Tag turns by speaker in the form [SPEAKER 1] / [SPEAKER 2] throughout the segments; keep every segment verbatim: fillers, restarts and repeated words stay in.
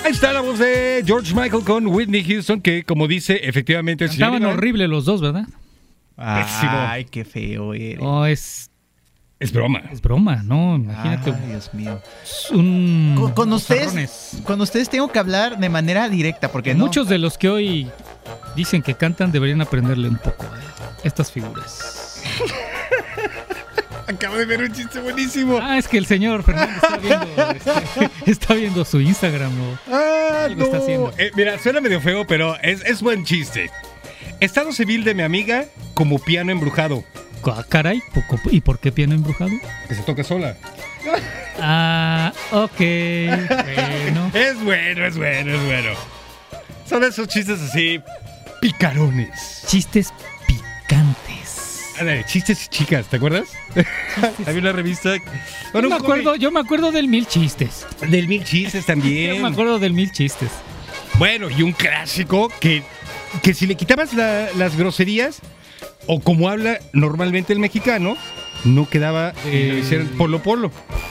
[SPEAKER 1] Ahí está la voz de George Michael con Whitney Houston, que como dice, efectivamente... el señor
[SPEAKER 2] Estaban
[SPEAKER 1] Iván-
[SPEAKER 2] horribles los dos, ¿verdad?
[SPEAKER 3] Ay, qué feo eres.
[SPEAKER 2] No, es,
[SPEAKER 1] Es broma.
[SPEAKER 2] es broma, ¿no? Imagínate.
[SPEAKER 3] Ay, Dios mío.
[SPEAKER 2] Un,
[SPEAKER 3] Con, con ustedes,
[SPEAKER 2] bozarrones.
[SPEAKER 3] con ustedes tengo que hablar de manera directa, porque no.
[SPEAKER 2] Muchos de los que hoy dicen que cantan deberían aprenderle un poco a estas figuras.
[SPEAKER 1] Acabo de ver un chiste buenísimo.
[SPEAKER 2] Ah, es que el señor Fernández está viendo, este, está viendo su Instagram, ¿no?
[SPEAKER 1] Ah,
[SPEAKER 2] Algo está haciendo.
[SPEAKER 1] Eh, mira, suena medio feo, pero es, es buen chiste. Estado civil de mi amiga como piano embrujado.
[SPEAKER 2] Ah, caray, poco- ¿y por qué piano embrujado?
[SPEAKER 1] Que se toca sola.
[SPEAKER 2] Ah, ok, bueno.
[SPEAKER 1] Es bueno, es bueno, es bueno. Son esos chistes así, picarones.
[SPEAKER 2] Chistes picantes.
[SPEAKER 1] Ándale, chistes y chicas, ¿te acuerdas? Había una revista.
[SPEAKER 2] Yo
[SPEAKER 1] Bueno,
[SPEAKER 2] me,
[SPEAKER 1] un
[SPEAKER 2] acuerdo,
[SPEAKER 1] cómic
[SPEAKER 2] yo me acuerdo del Mil Chistes.
[SPEAKER 1] del mil chistes
[SPEAKER 2] Yo me
[SPEAKER 1] también.
[SPEAKER 2] acuerdo del Mil Chistes.
[SPEAKER 1] Bueno, y un clásico que, que si le quitabas la- las groserías, o como habla normalmente el mexicano, no quedaba, eh, lo hicieron Polo Polo.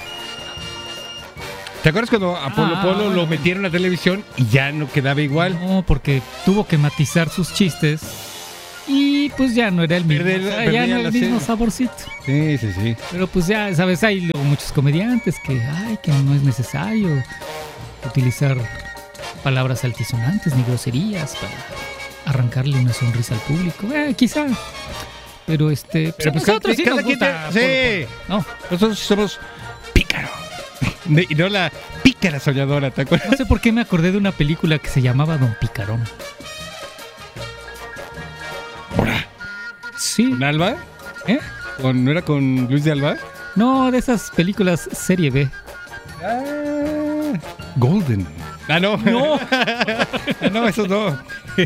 [SPEAKER 1] ¿Te acuerdas cuando a Polo
[SPEAKER 2] Ah,
[SPEAKER 1] Polo
[SPEAKER 2] bueno.
[SPEAKER 1] lo metieron a televisión y ya no quedaba igual?
[SPEAKER 2] No, porque tuvo que matizar sus chistes y pues ya no era el mismo,
[SPEAKER 1] Perder-
[SPEAKER 2] o sea,
[SPEAKER 1] perdía
[SPEAKER 2] ya no era
[SPEAKER 1] la
[SPEAKER 2] el mismo
[SPEAKER 1] serie.
[SPEAKER 2] saborcito.
[SPEAKER 1] Sí, sí, sí.
[SPEAKER 2] Pero pues ya, sabes, hay luego muchos comediantes que, ay, que no es necesario utilizar palabras altisonantes ni groserías para arrancarle una sonrisa al público. Eh, quizá. Pero este,
[SPEAKER 1] Pero
[SPEAKER 2] pues
[SPEAKER 1] pues
[SPEAKER 2] a nosotros
[SPEAKER 1] cada-
[SPEAKER 2] sí
[SPEAKER 1] cada
[SPEAKER 2] nos
[SPEAKER 1] quien
[SPEAKER 2] gusta.
[SPEAKER 1] tiene- sí.
[SPEAKER 2] Polo Polo.
[SPEAKER 1] Nosotros somos pícaro. De- Y no la pícara soñadora, ¿te
[SPEAKER 2] No,
[SPEAKER 1] acuerdas?
[SPEAKER 2] no sé por qué me acordé de una película que se llamaba Don Picarón.
[SPEAKER 1] Ahora,
[SPEAKER 2] Sí.
[SPEAKER 1] ¿con Alba?
[SPEAKER 2] ¿Eh?
[SPEAKER 1] ¿Con, ¿No era con Luis de Alba?
[SPEAKER 2] No, de esas películas serie B.
[SPEAKER 1] Ah, Golden. Ah, no.
[SPEAKER 2] No.
[SPEAKER 1] Ah, no, eso no.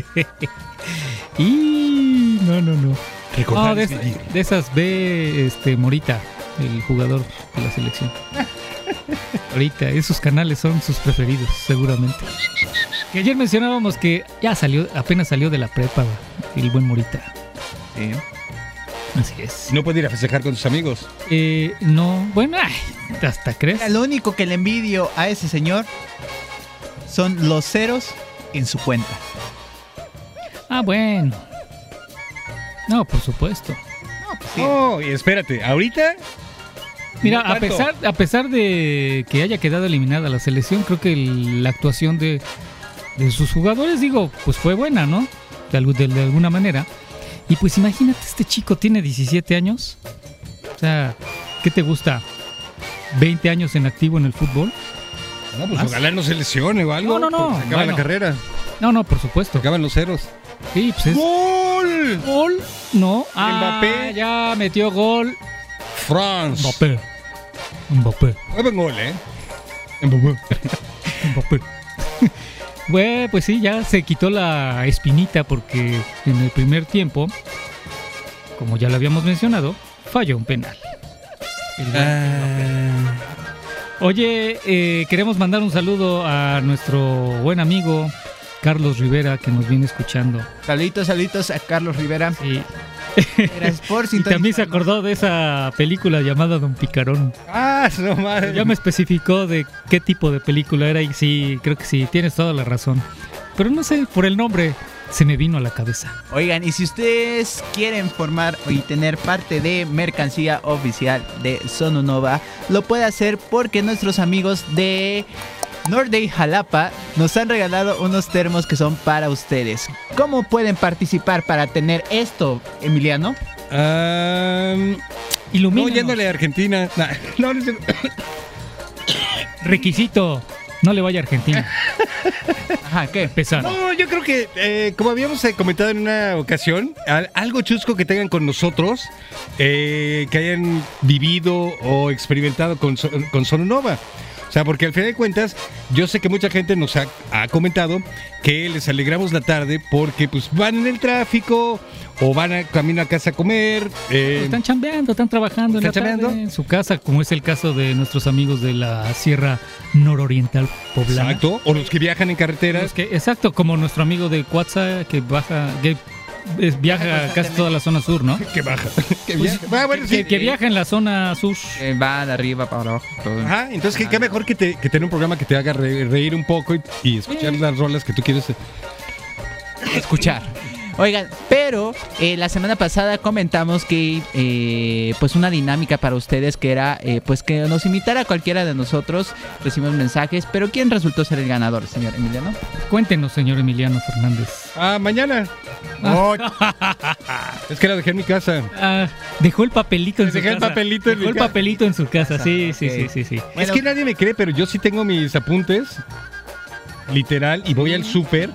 [SPEAKER 2] Y no, no, no.
[SPEAKER 1] Recordar
[SPEAKER 2] No, de,
[SPEAKER 1] es
[SPEAKER 2] es-
[SPEAKER 1] vivir.
[SPEAKER 2] de esas B, este, Morita, el jugador de la selección. Ahorita, esos canales son sus preferidos, seguramente. Que ayer mencionábamos que ya salió, apenas salió de la prepa, el buen Morita.
[SPEAKER 3] Sí.
[SPEAKER 2] Así es.
[SPEAKER 1] No puede ir a festejar con sus amigos.
[SPEAKER 2] Eh, no, bueno, ay, hasta crees.
[SPEAKER 3] Mira, lo único que le envidio a ese señor son los ceros en su cuenta.
[SPEAKER 2] Ah, bueno. No, por supuesto.
[SPEAKER 3] No, pues sí.
[SPEAKER 1] Oh, y espérate, ahorita.
[SPEAKER 2] Mira,
[SPEAKER 1] no
[SPEAKER 2] a
[SPEAKER 1] tanto.
[SPEAKER 2] pesar, a pesar de que haya quedado eliminada la selección, creo que el- la actuación de, de sus jugadores, digo, pues fue buena, ¿no? De, algu- de- de alguna manera. Y pues imagínate, este chico tiene diecisiete años. O sea, ¿qué te gusta? ¿veinte años en activo en el fútbol?
[SPEAKER 1] No, pues
[SPEAKER 2] ¿Más?
[SPEAKER 1] ojalá no se lesione o algo.
[SPEAKER 2] No, no, no,
[SPEAKER 1] porque Se acaba
[SPEAKER 2] bueno.
[SPEAKER 1] la carrera.
[SPEAKER 2] No, no, por
[SPEAKER 1] Se
[SPEAKER 2] supuesto.
[SPEAKER 1] acaban los ceros.
[SPEAKER 2] Sí, pues es...
[SPEAKER 1] ¡Gol!
[SPEAKER 2] ¿Gol? No. Ah,
[SPEAKER 1] Mbappé.
[SPEAKER 2] ya metió gol.
[SPEAKER 1] France.
[SPEAKER 2] Mbappé. Mbappé.
[SPEAKER 1] Muy buen gol, ¿eh? Mbappé.
[SPEAKER 2] Mbappé. Bueno, pues sí, ya se quitó la espinita porque en el primer tiempo, como ya lo habíamos mencionado, falló un penal. El buen
[SPEAKER 1] Ah.
[SPEAKER 2] Oye, eh, queremos mandar un saludo a nuestro buen amigo Carlos Rivera que nos viene escuchando.
[SPEAKER 3] Saluditos, saluditos a Carlos Rivera.
[SPEAKER 2] Y,
[SPEAKER 3] Gracias por
[SPEAKER 2] y también se
[SPEAKER 3] sintonizarnos.
[SPEAKER 2] acordó de esa película llamada Don Picarón.
[SPEAKER 1] Ah, no madre.
[SPEAKER 2] Ya me especificó de qué tipo de película era y sí, creo que sí, tienes toda la razón. Pero no sé, por el nombre se me vino a la cabeza.
[SPEAKER 3] Oigan, y si ustedes quieren formar y tener parte de mercancía oficial de Sononova, lo puede hacer porque nuestros amigos de Norday Jalapa nos han regalado unos termos que son para ustedes. ¿Cómo pueden participar para tener esto, Emiliano?
[SPEAKER 1] Ah, no,
[SPEAKER 2] Ilumínanos.
[SPEAKER 1] yéndole a Argentina. Nah, no, no, es cierto.
[SPEAKER 2] Requisito, no le vaya a Argentina.
[SPEAKER 3] Ajá, ¿qué?
[SPEAKER 2] Empezar.
[SPEAKER 1] No, yo creo que, eh, como habíamos eh, comentado en una ocasión, al- algo chusco que tengan con nosotros, eh, que hayan vivido o experimentado con, So- con Sononova. O sea, porque al final de cuentas, yo sé que mucha gente nos ha, ha comentado que les alegramos la tarde porque pues van en el tráfico o van a camino a casa a comer. eh,
[SPEAKER 2] Están chambeando, están trabajando en la
[SPEAKER 1] ¿Están
[SPEAKER 2] tarde,
[SPEAKER 1] chambeando?
[SPEAKER 2] en su casa, como es el caso de nuestros amigos de la Sierra Nororiental Poblana.
[SPEAKER 1] exacto. O los que viajan en carreteras.
[SPEAKER 2] Los que- exacto, como nuestro amigo de Cuatza que baja, que es- viaja casi toda la zona sur, ¿no?
[SPEAKER 1] Que baja. Que
[SPEAKER 2] Pues,
[SPEAKER 1] viaja. Ah, bueno,
[SPEAKER 2] que,
[SPEAKER 1] sí.
[SPEAKER 2] que viaja en la zona sur.
[SPEAKER 3] Eh, va de arriba para abajo. Todo.
[SPEAKER 1] Ajá, entonces qué, qué mejor que, te, que tener un programa que te haga re- reír un poco y, y escuchar las rolas que tú quieres.
[SPEAKER 3] Escuchar. Oigan, pero eh, la semana pasada comentamos que eh, pues una dinámica para ustedes que era eh, pues que nos invitara a cualquiera de nosotros. Recibimos mensajes, pero ¿quién resultó ser el ganador, señor Emiliano?
[SPEAKER 2] Cuéntenos, señor Emiliano Fernández.
[SPEAKER 1] Ah, mañana. Oh, es que la dejé en mi casa.
[SPEAKER 2] Ah, dejó el papelito en su
[SPEAKER 1] Dejé el
[SPEAKER 2] casa.
[SPEAKER 1] papelito en
[SPEAKER 2] Dejó
[SPEAKER 1] mi
[SPEAKER 2] el
[SPEAKER 1] casa.
[SPEAKER 2] papelito en su casa, sí, sí,
[SPEAKER 3] Ok.
[SPEAKER 2] sí, sí, sí.
[SPEAKER 1] Es
[SPEAKER 3] Bueno.
[SPEAKER 1] que nadie me cree, pero yo sí tengo mis apuntes. Literal. Y voy al súper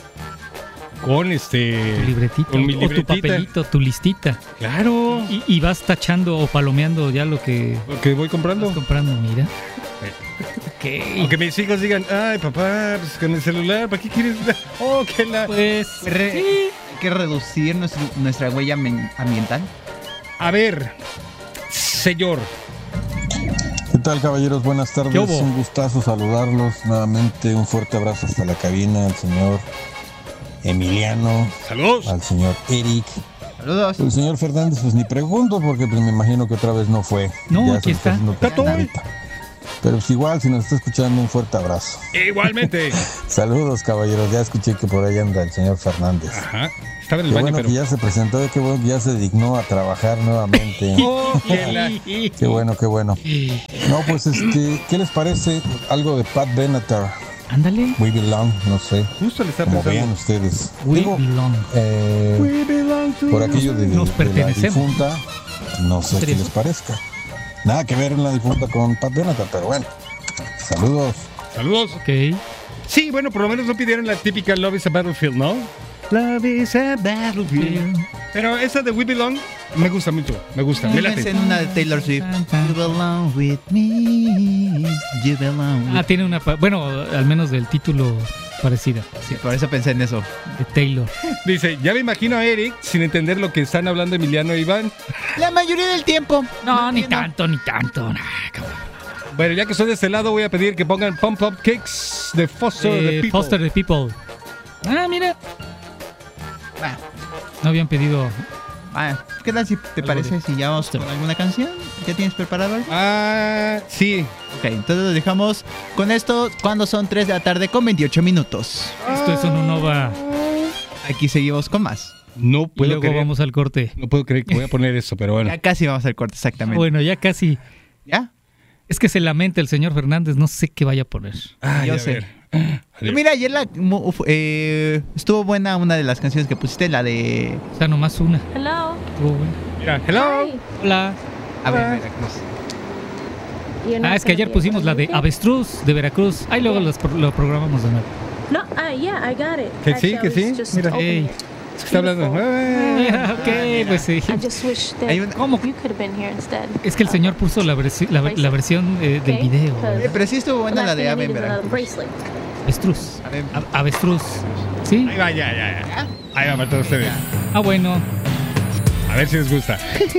[SPEAKER 1] con este.
[SPEAKER 2] Tu libretita.
[SPEAKER 1] Con mi
[SPEAKER 2] o tu
[SPEAKER 1] libretita.
[SPEAKER 2] papelito, tu listita.
[SPEAKER 1] Claro.
[SPEAKER 2] Y, y vas tachando o palomeando ya lo que
[SPEAKER 1] Lo que voy
[SPEAKER 2] vas
[SPEAKER 1] comprando.
[SPEAKER 2] comprando, mira. Ok.
[SPEAKER 1] Aunque mis hijos digan, ay, papá, pues con el celular, ¿para qué quieres? Oh, que la.
[SPEAKER 2] Pues
[SPEAKER 3] Re-
[SPEAKER 2] sí.
[SPEAKER 3] Hay que reducir nuestro- nuestra huella men- ambiental.
[SPEAKER 1] A ver, señor.
[SPEAKER 4] ¿Qué tal, caballeros? Buenas tardes.
[SPEAKER 2] ¿Qué hubo?
[SPEAKER 4] Un gustazo saludarlos. Nuevamente un fuerte abrazo hasta la cabina al señor Emiliano,
[SPEAKER 1] Saludos.
[SPEAKER 4] al señor Eric.
[SPEAKER 3] Saludos.
[SPEAKER 4] El señor Fernández, pues ni pregunto porque pues me imagino que otra vez no fue.
[SPEAKER 2] No,
[SPEAKER 4] Ya se
[SPEAKER 2] aquí
[SPEAKER 4] lo
[SPEAKER 2] está.
[SPEAKER 4] haciendo
[SPEAKER 1] Está todo.
[SPEAKER 4] ahorita. Pero pues igual, si nos está escuchando, un fuerte abrazo.
[SPEAKER 1] Igualmente.
[SPEAKER 4] Saludos, caballeros. Ya escuché que por ahí anda el señor Fernández.
[SPEAKER 1] Ajá. Estaba en el
[SPEAKER 4] Qué
[SPEAKER 1] baño,
[SPEAKER 4] bueno
[SPEAKER 1] pero.
[SPEAKER 4] que ya se presentó, qué bueno que ya se dignó a trabajar nuevamente.
[SPEAKER 1] Oh, que la.
[SPEAKER 4] Qué bueno, qué bueno. No, pues este, ¿qué les parece algo de Pat Benatar?
[SPEAKER 2] Ándale.
[SPEAKER 4] We Belong, no sé,
[SPEAKER 1] Justo le estaba
[SPEAKER 4] como vean
[SPEAKER 1] pensando.
[SPEAKER 4] ustedes.
[SPEAKER 2] We
[SPEAKER 4] Digo,
[SPEAKER 2] belong.
[SPEAKER 4] eh,
[SPEAKER 1] We belong to
[SPEAKER 4] por aquello de,
[SPEAKER 2] Nos
[SPEAKER 4] de la
[SPEAKER 2] pertenecemos.
[SPEAKER 4] difunta, no sé qué
[SPEAKER 2] Tres.
[SPEAKER 4] les parezca. Nada que ver en la difunta con Pat Benatar, pero bueno. Saludos.
[SPEAKER 1] Saludos.
[SPEAKER 2] Ok.
[SPEAKER 1] Sí, bueno, por lo menos no pidieron la típica Love is a Battlefield, ¿no? Love is a Battlefield. Pero esa de We Belong me gusta mucho. Me gusta. Me
[SPEAKER 3] Piensen
[SPEAKER 1] late.
[SPEAKER 3] en una de Taylor Swift. You belong with me. You belong with
[SPEAKER 2] Ah, tiene una. pa- Bueno, al menos del título parecida. Sí,
[SPEAKER 3] Por eso pensé en eso.
[SPEAKER 2] de Taylor.
[SPEAKER 1] Dice, ya me imagino a Eric sin entender lo que están hablando Emiliano e Iván.
[SPEAKER 3] La mayoría del tiempo.
[SPEAKER 2] No, ni
[SPEAKER 3] entiendo.
[SPEAKER 2] tanto, ni tanto. Nah, cabrón.
[SPEAKER 1] Bueno, ya que soy de este lado, voy a pedir que pongan Pump Up Kicks de Foster
[SPEAKER 2] Eh,
[SPEAKER 1] the People.
[SPEAKER 2] Foster the People. Ah, mira.
[SPEAKER 3] Ah,
[SPEAKER 2] No habían pedido.
[SPEAKER 3] ah, ¿qué tal si te
[SPEAKER 2] Algo
[SPEAKER 3] parece
[SPEAKER 2] de-
[SPEAKER 3] si ya vamos con alguna canción? ¿Ya tienes preparado algo?
[SPEAKER 1] Ah, sí.
[SPEAKER 3] Ok, entonces lo dejamos con esto cuando son tres de la tarde con veintiocho minutos.
[SPEAKER 2] Esto es un Nova.
[SPEAKER 3] Aquí seguimos con más.
[SPEAKER 1] No
[SPEAKER 2] Y
[SPEAKER 1] puedo
[SPEAKER 2] luego
[SPEAKER 1] creer.
[SPEAKER 2] vamos al corte.
[SPEAKER 1] No puedo creer que voy a poner eso, pero bueno.
[SPEAKER 3] Ya casi vamos al corte, exactamente.
[SPEAKER 2] Bueno, ya casi.
[SPEAKER 3] ¿Ya?
[SPEAKER 2] Es que se lamenta el señor Fernández. No sé qué vaya a poner.
[SPEAKER 1] Ay,
[SPEAKER 3] yo
[SPEAKER 1] a
[SPEAKER 3] sé.
[SPEAKER 1] ver.
[SPEAKER 3] Pero mira, ayer la, mu- uf, eh, estuvo buena una de las canciones que pusiste, la de...
[SPEAKER 2] O sea, nomás una.
[SPEAKER 5] Hello.
[SPEAKER 2] Estuvo buena.
[SPEAKER 1] Mira, hello.
[SPEAKER 5] Hi.
[SPEAKER 2] Hola.
[SPEAKER 3] A ver, Veracruz.
[SPEAKER 5] You're not
[SPEAKER 2] Ah, es que
[SPEAKER 5] gonna
[SPEAKER 2] ayer
[SPEAKER 5] be
[SPEAKER 2] pusimos
[SPEAKER 5] able
[SPEAKER 2] la
[SPEAKER 5] to
[SPEAKER 2] de
[SPEAKER 5] use it?
[SPEAKER 2] Avestruz de Veracruz. Ahí luego los pro- lo programamos de nuevo.
[SPEAKER 5] No, uh, yeah, I got it.
[SPEAKER 1] Que sí,
[SPEAKER 5] Actually,
[SPEAKER 1] que
[SPEAKER 5] I was
[SPEAKER 1] sí.
[SPEAKER 5] just
[SPEAKER 1] Mira.
[SPEAKER 5] opening
[SPEAKER 2] Ey.
[SPEAKER 5] it.
[SPEAKER 1] Es que está hablando.
[SPEAKER 5] Beautiful.
[SPEAKER 1] Ah.
[SPEAKER 2] ok, pues sí.
[SPEAKER 5] I just wish that
[SPEAKER 3] Hay una-
[SPEAKER 2] ¿Cómo?
[SPEAKER 5] you could have been here instead.
[SPEAKER 2] Es que el señor puso la, versi- la, la versión eh, del
[SPEAKER 5] Okay.
[SPEAKER 2] video.
[SPEAKER 3] Eh, pero sí estuvo buena
[SPEAKER 5] The
[SPEAKER 3] la
[SPEAKER 5] last
[SPEAKER 3] de
[SPEAKER 5] thing I
[SPEAKER 3] Ave
[SPEAKER 5] need
[SPEAKER 3] en
[SPEAKER 5] is another
[SPEAKER 3] Veracruz.
[SPEAKER 5] bracelet.
[SPEAKER 2] Avestruz.
[SPEAKER 3] Ave-
[SPEAKER 2] A- Avestruz. ¿Sí?
[SPEAKER 1] Ahí va, ya, ya, ya. Ahí va para todos ustedes.
[SPEAKER 2] Ah, bueno.
[SPEAKER 1] A ver si les gusta.